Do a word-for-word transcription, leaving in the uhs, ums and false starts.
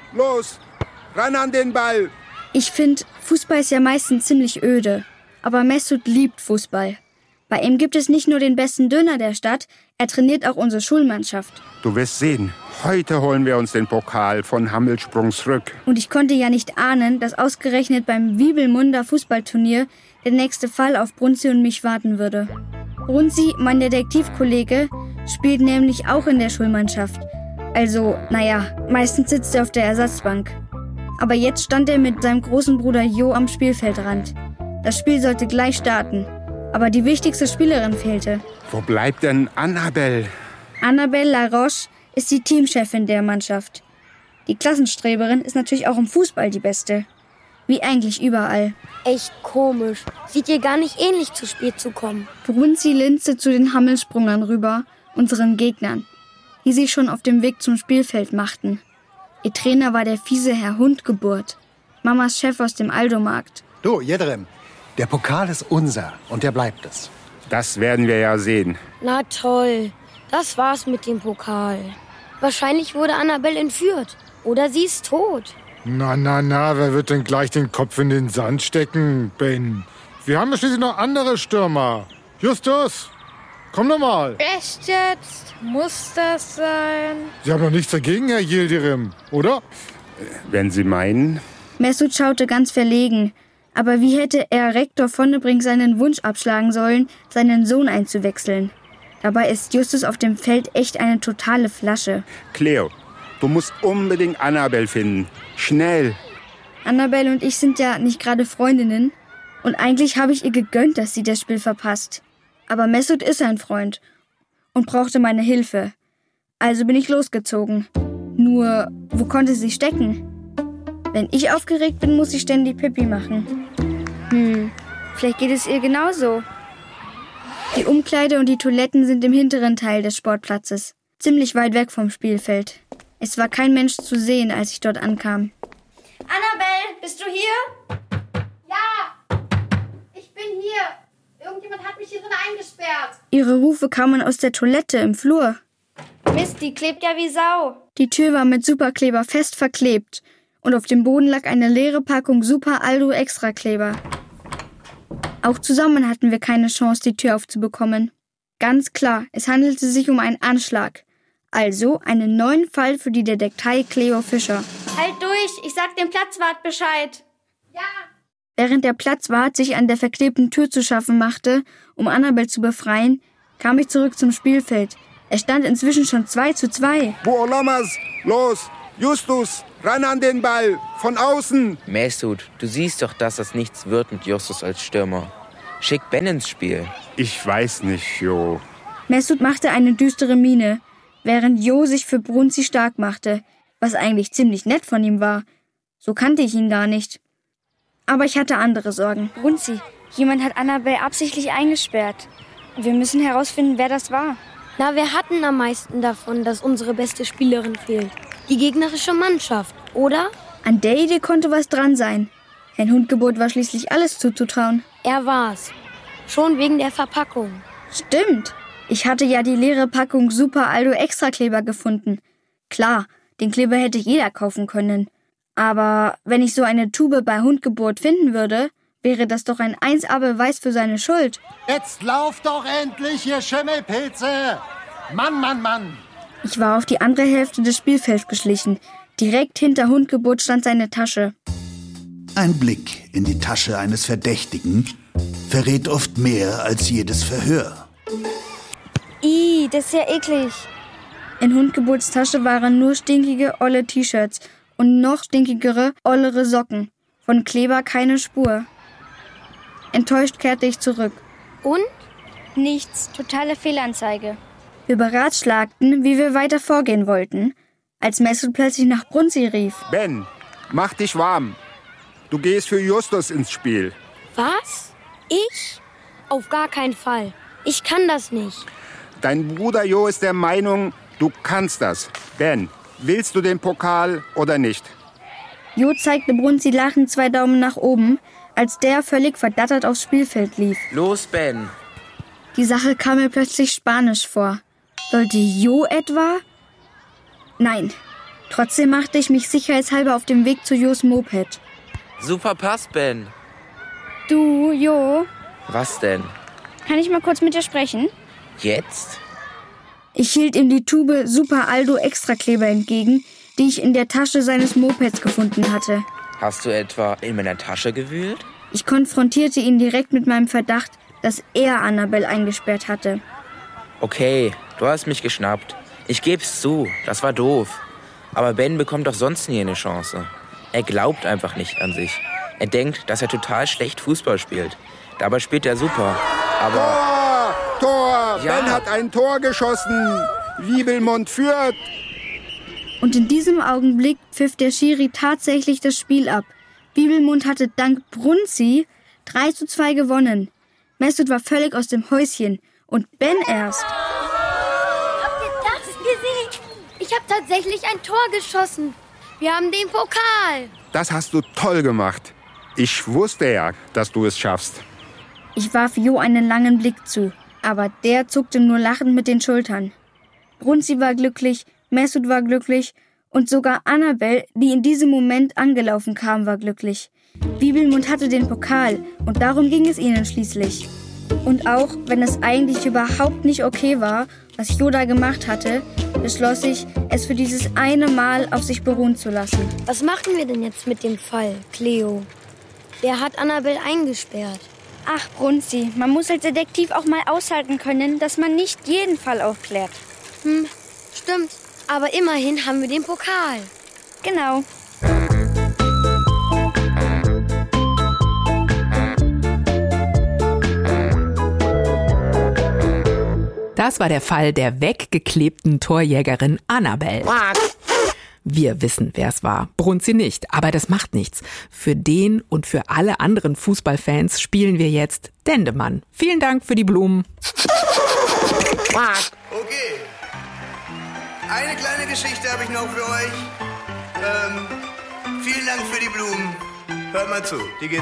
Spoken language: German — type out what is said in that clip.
los, ran an den Ball. Ich finde, Fußball ist ja meistens ziemlich öde. Aber Mesut liebt Fußball. Bei ihm gibt es nicht nur den besten Döner der Stadt, er trainiert auch unsere Schulmannschaft. Du wirst sehen, heute holen wir uns den Pokal von Hammelsprung zurück. Und ich konnte ja nicht ahnen, dass ausgerechnet beim Wiebelmunder Fußballturnier der nächste Fall auf Brunzi und mich warten würde. Brunzi, mein Detektivkollege, spielt nämlich auch in der Schulmannschaft. Also, naja, meistens sitzt er auf der Ersatzbank. Aber jetzt stand er mit seinem großen Bruder Jo am Spielfeldrand. Das Spiel sollte gleich starten. Aber die wichtigste Spielerin fehlte. Wo bleibt denn Annabelle? Annabelle Laroche ist die Teamchefin der Mannschaft. Die Klassenstreberin ist natürlich auch im Fußball die Beste. Wie eigentlich überall. Echt komisch. Sieht ihr gar nicht ähnlich zu spät zu kommen. Brunzi linste zu den Hammelsprungern rüber, unseren Gegnern, die sich schon auf dem Weg zum Spielfeld machten. Ihr Trainer war der fiese Herr Hundgeburt, Mamas Chef aus dem Aldomarkt. Du, Jedrem, der Pokal ist unser und der bleibt es. Das werden wir ja sehen. Na toll, das war's mit dem Pokal. Wahrscheinlich wurde Annabelle entführt. Oder sie ist tot. Na, na, na, wer wird denn gleich den Kopf in den Sand stecken, Ben? Wir haben ja schließlich noch andere Stürmer. Justus, komm doch mal. Echt jetzt? Muss das sein? Sie haben doch nichts dagegen, Herr Yildirim, oder? Wenn Sie meinen. Mesut schaute ganz verlegen. Aber wie hätte er Rektor Vonnebrink seinen Wunsch abschlagen sollen, seinen Sohn einzuwechseln? Dabei ist Justus auf dem Feld echt eine totale Flasche. Cleo, du musst unbedingt Annabelle finden. Schnell. Annabelle und ich sind ja nicht gerade Freundinnen. Und eigentlich habe ich ihr gegönnt, dass sie das Spiel verpasst. Aber Mesut ist ein Freund und brauchte meine Hilfe. Also bin ich losgezogen. Nur, wo konnte sie stecken? Wenn ich aufgeregt bin, muss ich ständig Pipi machen. Hm, vielleicht geht es ihr genauso. Die Umkleide und die Toiletten sind im hinteren Teil des Sportplatzes, ziemlich weit weg vom Spielfeld. Es war kein Mensch zu sehen, als ich dort ankam. Annabelle, bist du hier? Ja, ich bin hier. Irgendjemand hat mich hier drin eingesperrt. Ihre Rufe kamen aus der Toilette im Flur. Mist, die klebt ja wie Sau. Die Tür war mit Superkleber fest verklebt. Und auf dem Boden lag eine leere Packung Super Aldo Extrakleber. Auch zusammen hatten wir keine Chance, die Tür aufzubekommen. Ganz klar, es handelte sich um einen Anschlag. Also einen neuen Fall für die Detektei Cleo Fischer. Halt durch, ich sag dem Platzwart Bescheid. Ja. Während der Platzwart sich an der verklebten Tür zu schaffen machte, um Annabelle zu befreien, kam ich zurück zum Spielfeld. Es stand inzwischen schon zwei zu zwei. Buolomas, los, Justus, ran an den Ball, von außen. Mesut, du siehst doch, dass das nichts wird mit Justus als Stürmer. Schick Ben ins Spiel. Ich weiß nicht, Jo. Mesut machte eine düstere Miene, während Jo sich für Brunzi stark machte, was eigentlich ziemlich nett von ihm war. So kannte ich ihn gar nicht. Aber ich hatte andere Sorgen. Brunzi, jemand hat Annabelle absichtlich eingesperrt. Wir müssen herausfinden, wer das war. Na, wir hatten am meisten davon, dass unsere beste Spielerin fehlt. Die gegnerische Mannschaft, oder? An der Idee konnte was dran sein. Herrn Hundgeburt war schließlich alles zuzutrauen. Er war's. Schon wegen der Verpackung. Stimmt. Ich hatte ja die leere Packung Super Aldo Extrakleber gefunden. Klar, den Kleber hätte jeder kaufen können. Aber wenn ich so eine Tube bei Hundgeburt finden würde, wäre das doch ein eins A-Beweis für seine Schuld. Jetzt lauf doch endlich, ihr Schimmelpilze! Mann, Mann, Mann! Ich war auf die andere Hälfte des Spielfelds geschlichen. Direkt hinter Hundgeburt stand seine Tasche. Ein Blick in die Tasche eines Verdächtigen verrät oft mehr als jedes Verhör. Ih, das ist ja eklig. In Hundgeburts Tasche waren nur stinkige, olle T-Shirts und noch stinkigere, ollere Socken. Von Kleber keine Spur. Enttäuscht kehrte ich zurück. Und? Nichts. Totale Fehlanzeige. Wir beratschlagten, wie wir weiter vorgehen wollten, als Mesut plötzlich nach Brunzi rief. Ben, mach dich warm. Du gehst für Justus ins Spiel. Was? Ich? Auf gar keinen Fall. Ich kann das nicht. Dein Bruder Jo ist der Meinung, du kannst das. Ben, willst du den Pokal oder nicht? Jo zeigte Brunzi lachend zwei Daumen nach oben, als der völlig verdattert aufs Spielfeld lief. Los, Ben. Die Sache kam mir plötzlich spanisch vor. Sollte Jo etwa? Nein, Trotzdem machte ich mich sicherheitshalber auf dem Weg zu Jos Moped. Super Pass, Ben. Du, Jo, Was denn? kann ich mal kurz mit dir sprechen? Jetzt? Ich hielt ihm die Tube Super Aldo Extrakleber entgegen, die ich in der Tasche seines Mopeds gefunden hatte. Hast du etwa in meiner Tasche gewühlt? Ich konfrontierte ihn direkt mit meinem Verdacht, dass er Annabelle eingesperrt hatte. Okay, du hast mich geschnappt. Ich geb's zu, das war doof. Aber Ben bekommt doch sonst nie eine Chance. Er glaubt einfach nicht an sich. Er denkt, dass er total schlecht Fußball spielt. Dabei spielt er super. Aber... Tor! Tor! Ja. Ben hat ein Tor geschossen. Wiebelmund führt. Und in diesem Augenblick pfiff der Schiri tatsächlich das Spiel ab. Wiebelmund hatte dank Brunzi drei zu zwei gewonnen. Mesut war völlig aus dem Häuschen und Ben erst. Habt ihr das gesehen? Ich habe tatsächlich ein Tor geschossen. Wir haben den Pokal. Das hast du toll gemacht. Ich wusste ja, dass du es schaffst. Ich warf Jo einen langen Blick zu, aber der zuckte nur lachend mit den Schultern. Brunzi war glücklich, Mesut war glücklich und sogar Annabelle, die in diesem Moment angelaufen kam, war glücklich. Wiebelmund hatte den Pokal und darum ging es ihnen schließlich. Und auch wenn es eigentlich überhaupt nicht okay war, was Jo da gemacht hatte, beschloss ich, es für dieses eine Mal auf sich beruhen zu lassen. Was machen wir denn jetzt mit dem Fall, Cleo? Wer hat Annabelle eingesperrt? Ach, Brunzi, man muss als Detektiv auch mal aushalten können, dass man nicht jeden Fall aufklärt. Hm, stimmt. Aber immerhin haben wir den Pokal. Genau. Das war der Fall der weggeklebten Torjägerin Annabelle. Wir wissen, wer es war. Brunzi nicht, aber das macht nichts. Für den und für alle anderen Fußballfans spielen wir jetzt Dendemann. Vielen Dank für die Blumen. Okay. Eine kleine Geschichte habe ich noch für euch. Ähm, vielen Dank für die Blumen. Hört mal zu. Die geht